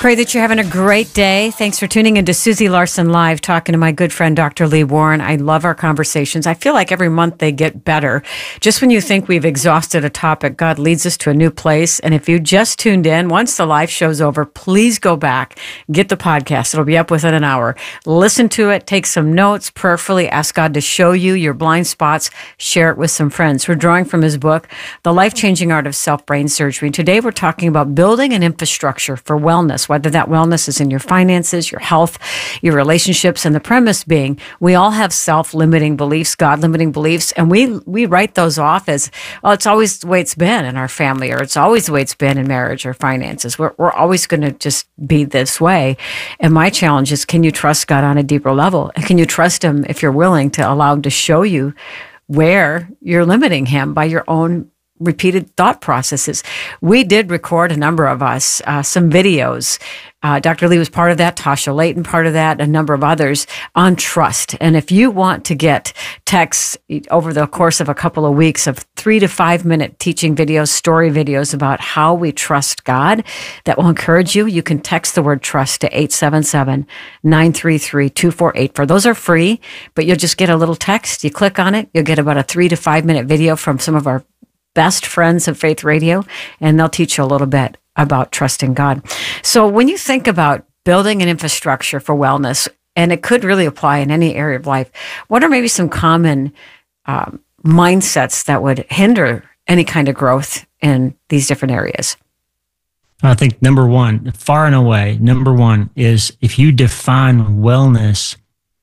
Pray that you're having a great day. Thanks for tuning into Susie Larson Live, talking to my good friend, Dr. Lee Warren. I love our conversations. I feel like every month they get better. Just when you think we've exhausted a topic, God leads us to a new place. And if you just tuned in, once the live show's over, please go back, get the podcast. It'll be up within an hour. Listen to it, take some notes, prayerfully ask God to show you your blind spots, share it with some friends. We're drawing from his book, The Life-Changing Art of Self-Brain Surgery. Today we're talking about building an infrastructure for wellness, whether that wellness is in your finances, your health, your relationships, and the premise being we all have self-limiting beliefs, God-limiting beliefs, and we write those off as, well, it's always the way it's been in our family, or it's always the way it's been in marriage or finances. We're always going to just be this way. And my challenge is, can you trust God on a deeper level? And can you trust him if you're willing to allow him to show you where you're limiting him by your own repeated thought processes? We did record, a number of us, some videos. Dr. Lee was part of that, Tasha Layton part of that, a number of others on trust. And if you want to get texts over the course of a couple of weeks of 3 to 5 minute teaching videos, story videos about how we trust God, that will encourage you, you can text the word trust to 877-933-2484. Those are free, but you'll just get a little text. You click on it, you'll get about a 3 to 5 minute video from some of our best friends of Faith Radio, and they'll teach you a little bit about trusting God. So when you think about building an infrastructure for wellness, and it could really apply in any area of life, what are maybe some common mindsets that would hinder any kind of growth in these different areas? I think number one, far and away, number one is if you define wellness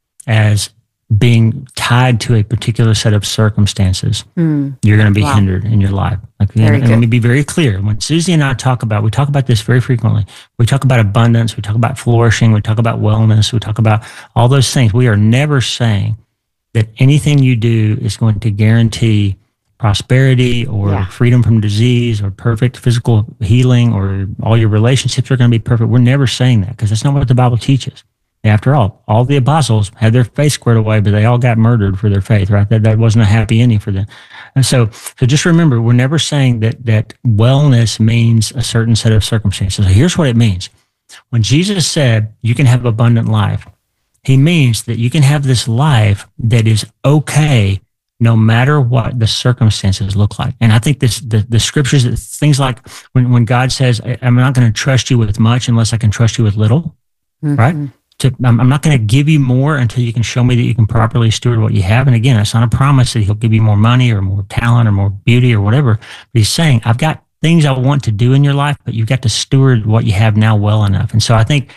as being tied to a particular set of circumstances, you're going to be hindered in your life. And let me be very clear. When Susie and I talk about this very frequently. We talk about abundance, we talk about flourishing, we talk about wellness, we talk about all those things. We are never saying that anything you do is going to guarantee prosperity or freedom from disease or perfect physical healing or all your relationships are going to be perfect. We're never saying that because that's not what the Bible teaches. After all the apostles had their faith squared away, but they all got murdered for their faith, right? That wasn't a happy ending for them. And so just remember, we're never saying that wellness means a certain set of circumstances. So here's what it means. When Jesus said you can have abundant life, he means that you can have this life that is okay no matter what the circumstances look like. And I think the scriptures, things like when God says, I'm not going to trust you with much unless I can trust you with little, right? I'm not going to give you more until you can show me that you can properly steward what you have. And again, it's not a promise that he'll give you more money or more talent or more beauty or whatever. But he's saying, I've got things I want to do in your life, but you've got to steward what you have now well enough. And so I think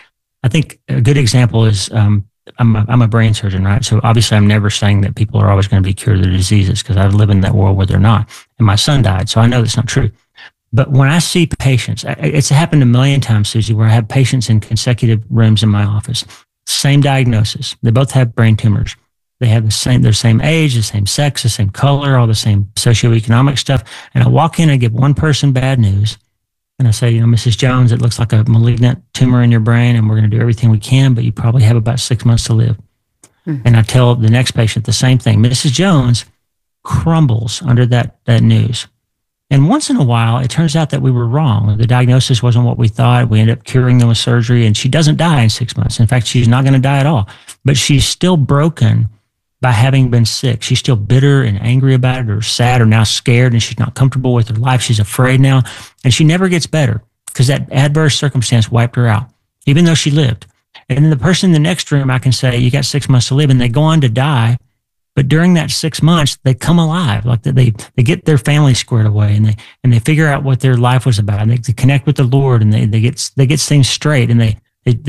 a good example is I'm a brain surgeon, right? So obviously I'm never saying that people are always going to be cured of their diseases because I live in that world where they're not. And my son died, so I know that's not true. But when I see patients, it's happened a million times, Susie, where I have patients in consecutive rooms in my office. Same diagnosis. They both have brain tumors. They have their same age, the same sex, the same color, all the same socioeconomic stuff. And I walk in and give one person bad news. And I say, Mrs. Jones, it looks like a malignant tumor in your brain, and we're going to do everything we can, but you probably have about 6 months to live. And I tell the next patient the same thing. Mrs. Jones crumbles under that news. And once in a while, it turns out that we were wrong. The diagnosis wasn't what we thought. We ended up curing them with surgery, and she doesn't die in 6 months. In fact, she's not going to die at all. But she's still broken by having been sick. She's still bitter and angry about it, or sad, or now scared, and she's not comfortable with her life. She's afraid now, and she never gets better because that adverse circumstance wiped her out, even though she lived. And then the person in the next room, I can say, you got 6 months to live, and they go on to die. But during that 6 months, they come alive, like they get their family squared away, and they figure out what their life was about, and they connect with the Lord, and they get things straight, and they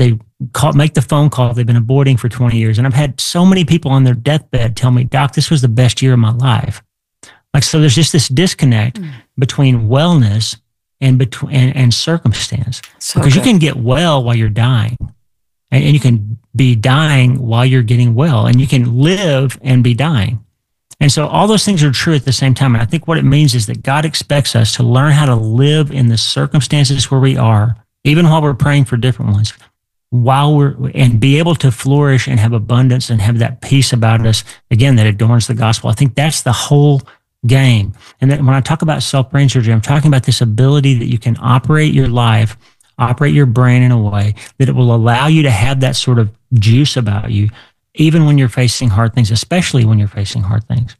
make the phone call they've been avoiding for 20 years. And I've had so many people on their deathbed tell me, Doc, this was the best year of my life. So there's just this disconnect between wellness and circumstance, because you can get well while you're dying. And you can be dying while you're getting well, and you can live and be dying. And so all those things are true at the same time. And I think what it means is that God expects us to learn how to live in the circumstances where we are, even while we're praying for different ones, and be able to flourish and have abundance and have that peace about us, again, that adorns the gospel. I think that's the whole game. And then when I talk about self-brain surgery, I'm talking about this ability that you can operate your life operate your brain in a way that it will allow you to have that sort of juice about you, even when you're facing hard things, especially when you're facing hard things.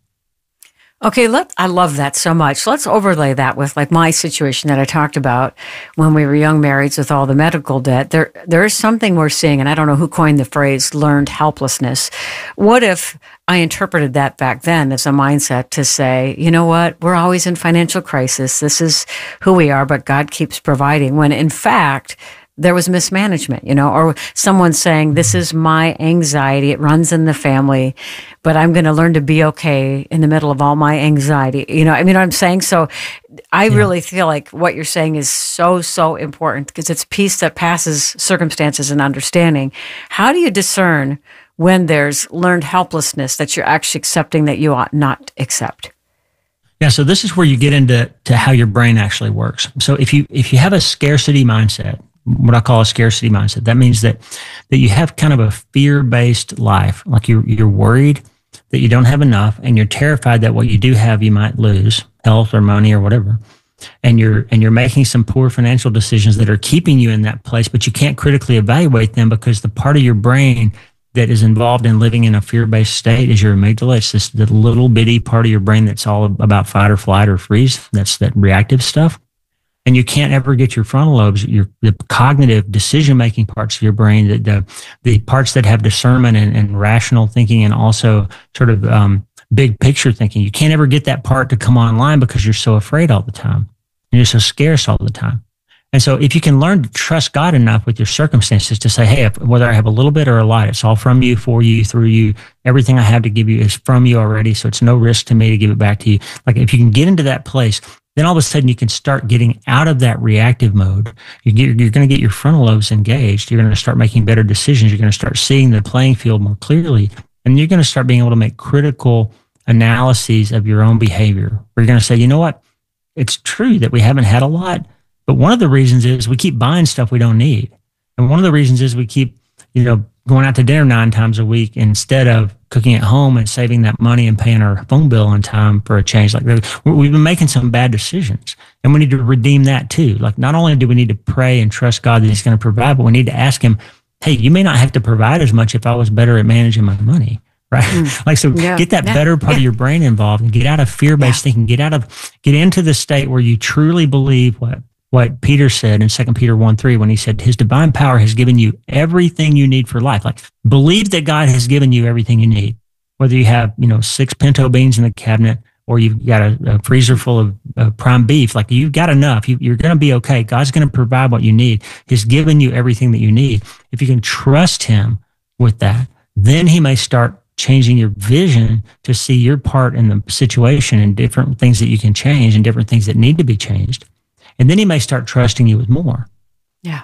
Okay, I love that so much. Let's overlay that with like my situation that I talked about when we were young marrieds with all the medical debt. There is something we're seeing, and I don't know who coined the phrase learned helplessness. What if I interpreted that back then as a mindset to say, you know what, we're always in financial crisis. This is who we are, but God keeps providing, when in fact, there was mismanagement, or someone saying, this is my anxiety. It runs in the family, but I'm going to learn to be okay in the middle of all my anxiety. I mean, what I'm saying? So I really feel like what you're saying is so, so important, because it's peace that passes circumstances and understanding. How do you discern when there's learned helplessness that you're actually accepting that you ought not accept? Yeah, so this is where you get into how your brain actually works. So if you have a scarcity mindset, what I call a scarcity mindset, that means that you have kind of a fear-based life. Like you're worried that you don't have enough, and you're terrified that what you do have you might lose, health or money or whatever. And you're making some poor financial decisions that are keeping you in that place, but you can't critically evaluate them because the part of your brain that is involved in living in a fear-based state is your amygdala. It's the little bitty part of your brain that's all about fight or flight or freeze. That's that reactive stuff. And you can't ever get your frontal lobes, the cognitive decision-making parts of your brain, the parts that have discernment and rational thinking, and also sort of big picture thinking. You can't ever get that part to come online because you're so afraid all the time. And you're so scarce all the time. And so if you can learn to trust God enough with your circumstances to say, hey, whether I have a little bit or a lot, it's all from you, for you, through you. Everything I have to give you is from you already, so it's no risk to me to give it back to you. Like if you can get into that place, then all of a sudden you can start getting out of that reactive mode. You're going to get your frontal lobes engaged. You're going to start making better decisions. You're going to start seeing the playing field more clearly. And you're going to start being able to make critical analyses of your own behavior. Where you're going to say, you know what? It's true that we haven't had a lot, but one of the reasons is we keep buying stuff we don't need. And one of the reasons is we keep, going out to dinner 9 times a week instead of cooking at home and saving that money and paying our phone bill on time for a change. Like we've been making some bad decisions, and we need to redeem that too. Like not only do we need to pray and trust God that He's going to provide, but we need to ask Him, hey, you may not have to provide as much if I was better at managing my money. Right. Get that better part of your brain involved and get out of fear-based thinking, get into the state where you truly believe what Peter said in 2 Peter 1:3 when he said, His divine power has given you everything you need for life. Like believe that God has given you everything you need, whether you have, 6 pinto beans in the cabinet or you've got a freezer full of prime beef. Like you've got enough. You're going to be okay. God's going to provide what you need. He's given you everything that you need. If you can trust Him with that, then He may start changing your vision to see your part in the situation and different things that you can change and different things that need to be changed. And then He may start trusting you with more. Yeah.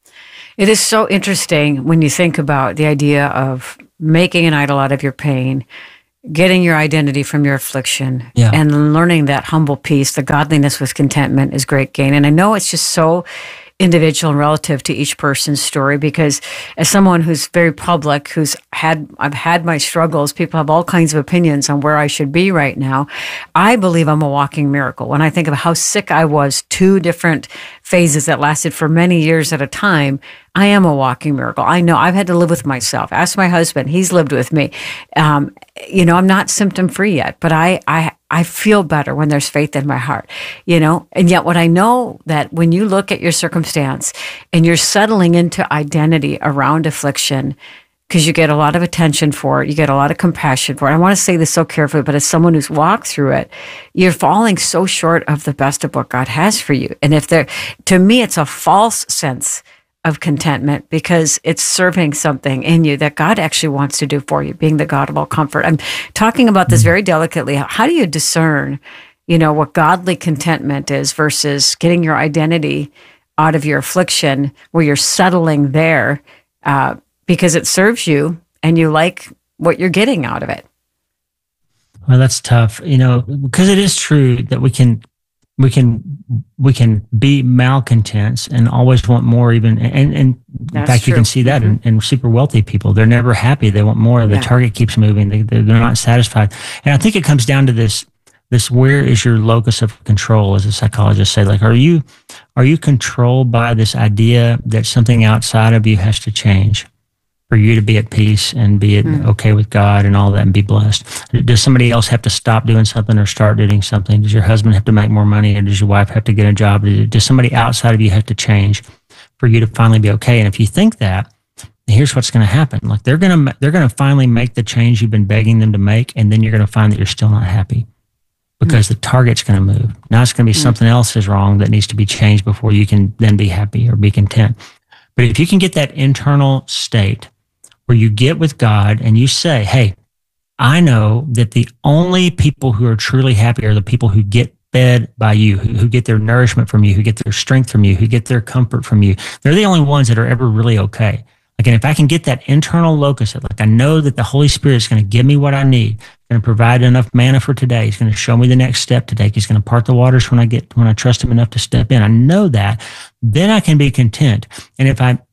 It is so interesting when you think about the idea of making an idol out of your pain, getting your identity from your affliction, and learning that humble peace, the godliness with contentment is great gain. And I know it's just so individual and relative to each person's story, because as someone who's very public, I've had my struggles, people have all kinds of opinions on where I should be right now. I believe I'm a walking miracle. When I think of how sick I was, 2 different phases that lasted for many years at a time, I am a walking miracle. I know I've had to live with myself. Ask my husband. He's lived with me. I'm not symptom free yet, but I feel better when there's faith in my heart, and yet what I know that when you look at your circumstance and you're settling into identity around affliction, because you get a lot of attention for it, you get a lot of compassion for it. I want to say this so carefully, but as someone who's walked through it, you're falling so short of the best of what God has for you. And to me, it's a false sense of contentment because it's serving something in you that God actually wants to do for you, being the God of all comfort. I'm talking about this very delicately. How do you discern, what godly contentment is versus getting your identity out of your affliction where you're settling there because it serves you and you like what you're getting out of it? Well, that's tough, because it is true that we can be malcontents and always want more, even, and in fact, true. You can see that in super wealthy people. They're never happy. They want more. The target keeps moving. They're not satisfied. And I think it comes down to this this, where is your locus of control, as a psychologist say? Like, are you controlled by this idea that something outside of you has to change for you to be at peace and be okay with God and all that and be blessed? Does somebody else have to stop doing something or start doing something? Does your husband have to make more money, or does your wife have to get a job? Does somebody outside of you have to change for you to finally be okay? And if you think that, here's what's going to happen. Like, they're going to finally make the change you've been begging them to make, and then you're going to find that you're still not happy because the target's going to move. Now it's going to be something else is wrong that needs to be changed before you can then be happy or be content. But if you can get that internal state where you get with God and you say, hey, I know that the only people who are truly happy are the people who get fed by you, who get their nourishment from you, who get their strength from you, who get their comfort from you. They're the only ones that are ever really okay. Like, and if I can get that internal locus, like I know that the Holy Spirit is going to give me what I need, going to provide enough manna for today. He's going to show me the next step to take. He's going to part the waters when I trust him enough to step in. I know that. Then I can be content. And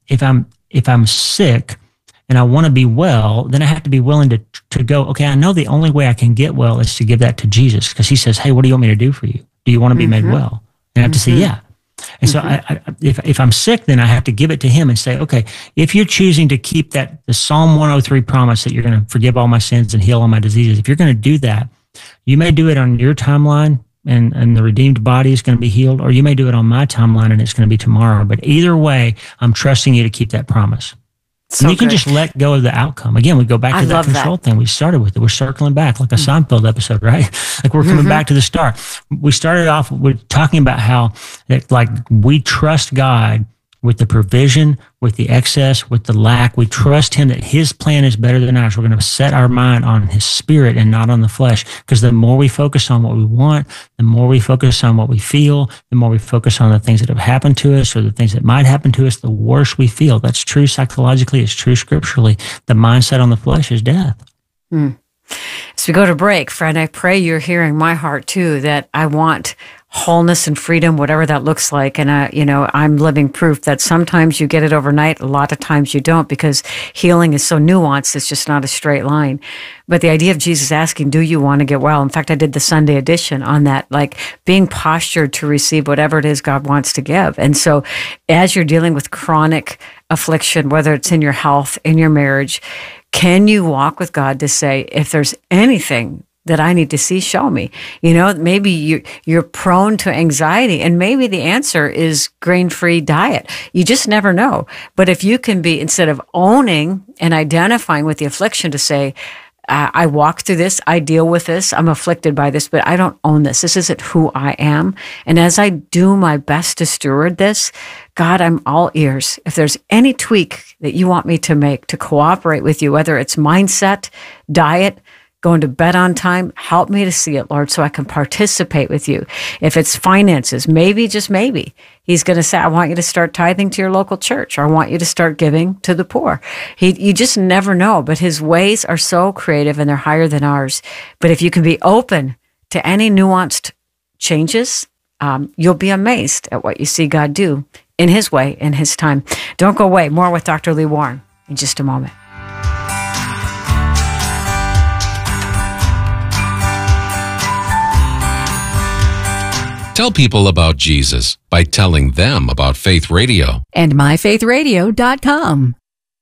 if I'm sick and I want to be well, then I have to be willing to go, okay, I know the only way I can get well is to give that to Jesus, because he says, hey, what do you want me to do for you? Do you want to be made well? And I have to say, yeah. And so if I'm sick, then I have to give it to him and say, okay, if you're choosing to keep the Psalm 103 promise that you're going to forgive all my sins and heal all my diseases, if you're going to do that, you may do it on your timeline and the redeemed body is going to be healed, or you may do it on my timeline and it's going to be tomorrow. But either way, I'm trusting you to keep that promise. So and you can just let go of the outcome. Again, we go back to that control thing we started with. We're circling back like a Seinfeld episode, right? Like, we're coming back to the start. We started off with talking about how like we trust God with the provision, with the excess, with the lack. We trust him that his plan is better than ours. We're going to set our mind on his spirit and not on the flesh, because the more we focus on what we want, the more we focus on what we feel, the more we focus on the things that have happened to us or the things that might happen to us, the worse we feel. That's true psychologically. It's true scripturally. The mindset on the flesh is death. As we go to break, friend, I pray you're hearing my heart too, that I want wholeness and freedom, whatever that looks like. And I'm living proof that sometimes you get it overnight. A lot of times you don't, because healing is so nuanced. It's just not a straight line. But the idea of Jesus asking, do you want to get well? In fact, I did the Sunday edition on that, like being postured to receive whatever it is God wants to give. And so as you're dealing with chronic affliction, whether it's in your health, in your marriage, can you walk with God to say, if there's anything that I need to see, show me? Maybe you're prone to anxiety, and maybe the answer is grain-free diet. You just never know. But if you can be, instead of owning and identifying with the affliction, to say, I walk through this, I deal with this, I'm afflicted by this, but I don't own this. This isn't who I am. And as I do my best to steward this, God, I'm all ears. If there's any tweak that you want me to make to cooperate with you, whether it's mindset, diet, going to bed on time, help me to see it, Lord, so I can participate with you. If it's finances, maybe, just maybe, he's going to say, I want you to start tithing to your local church, or I want you to start giving to the poor. You just never know, but his ways are so creative and they're higher than ours. But if you can be open to any nuanced changes, you'll be amazed at what you see God do in his way, in his time. Don't go away. More with Dr. Lee Warren in just a moment. Tell people about Jesus by telling them about Faith Radio. And myfaithradio.com.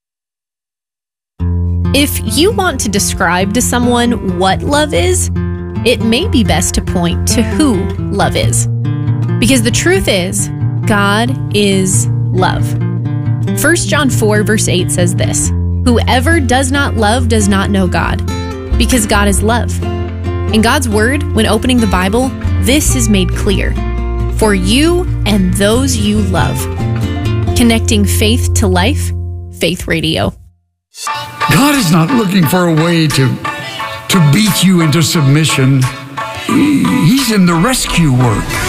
If you want to describe to someone what love is, it may be best to point to who love is. Because the truth is, God is love. 1 John 4 verse 8 says this, whoever does not love does not know God, because God is love. In God's word, when opening the Bible, this is made clear. For you and those you love. Connecting faith to life, Faith Radio. God is not looking for a way to beat you into submission. He's in the rescue work.